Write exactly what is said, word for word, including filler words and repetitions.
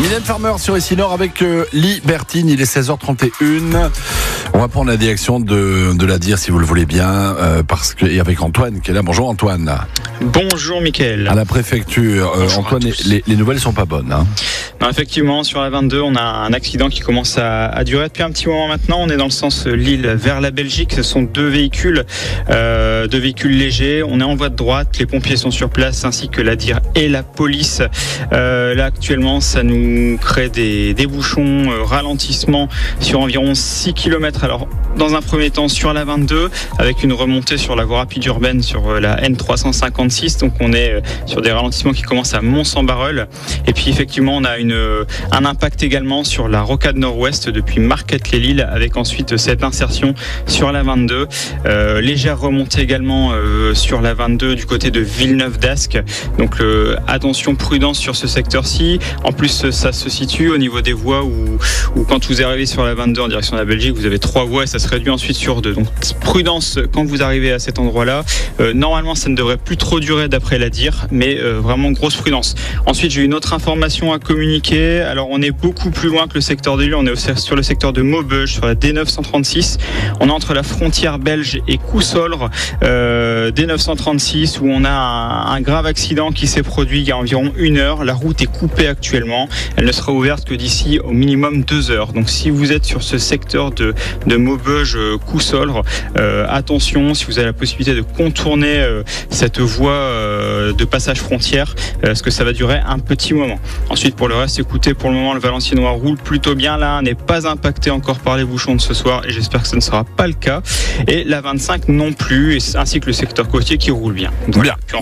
Mylène Farmer sur Essilor avec euh, Libertine, il est seize heures trente et une. On va prendre la direction de, de la dire si vous le voulez bien, euh, parce que, et avec Antoine qui est là. Bonjour Antoine. Bonjour Mickaël. À la préfecture, euh, Antoine, les, les nouvelles sont pas bonnes. Hein. Non, effectivement, sur la vingt-deux, on a un accident qui commence à, à durer depuis un petit moment maintenant. On est dans le sens Lille vers la Belgique. Ce sont deux véhicules, euh, deux véhicules légers. On est en voie de droite. Les pompiers sont sur place, ainsi que la D I R et la police. Euh, là, actuellement, ça nous crée des, des bouchons, euh, ralentissement sur environ six kilomètres. Alors, dans un premier temps, sur la vingt-deux, avec une remontée sur la voie rapide urbaine sur euh, la N trois cent cinquante-six. Donc, on est euh, sur des ralentissements qui commencent à Mont-Saint-Barreul. Et puis, effectivement, on a une Une, un impact également sur la rocade nord-ouest depuis Marquette-les-Lilles, avec ensuite cette insertion sur la vingt-deux. Euh, légère remontée également euh, sur la vingt-deux du côté de Villeneuve-d'Ascq. Donc euh, attention, prudence sur ce secteur-ci. En plus, ça se situe au niveau des voies où, où quand vous arrivez sur la vingt-deux en direction de la Belgique, vous avez trois voies et ça se réduit ensuite sur deux. Donc prudence quand vous arrivez à cet endroit-là. Euh, normalement, ça ne devrait plus trop durer d'après la D I R, mais euh, vraiment grosse prudence. Ensuite, j'ai une autre information à communiquer. Alors on est beaucoup plus loin que le secteur de Lille, on est sur le secteur de Maubeuge, sur la D neuf cent trente-six. On est entre la frontière belge et Cousolre, euh, D neuf cent trente-six, où on a un, un grave accident qui s'est produit il y a environ une heure. La route est coupée actuellement, elle ne sera ouverte que d'ici au minimum deux heures. Donc si vous êtes sur ce secteur de, de Maubeuge-Cousolre, euh, attention, si vous avez la possibilité de contourner euh, cette voie euh, de passage frontière, euh, parce que ça va durer un petit moment. Ensuite, pour le reste, écoutez, pour le moment, le Valenciennois roule plutôt bien. Là, n'est pas impacté encore par les bouchons de ce soir et j'espère que ce ne sera pas le cas. Et la vingt-cinq non plus, ainsi que le secteur côtier qui roule bien. Donc, bien.